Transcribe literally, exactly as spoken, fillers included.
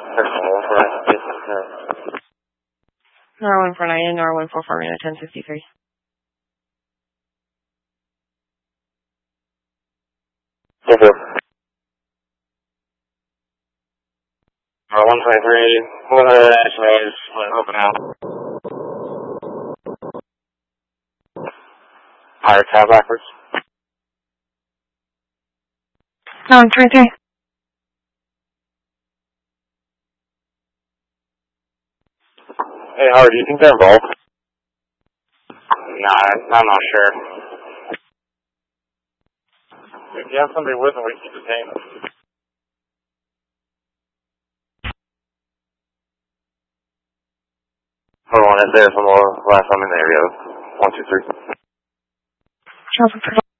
Nor one four nine, Nor one four four, ten sixty-three. Thank you. Uh, one twenty-three, one hundred estimated, open out. Higher tab backwards. No, one twenty-three. Hey, Howard, do you think they're involved? Nah, I'm not sure. If you have somebody with them, we can detain them. Hold on, if there's one more last time in the area. One, two, three. Traffic